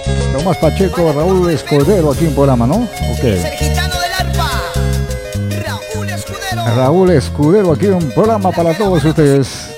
Tomás Pacheco, Raúl Escudero aquí en programa, ¿no? Ok. Es el gitano del arpa, Raúl Escudero. Raúl Escudero aquí en programa para todos ustedes.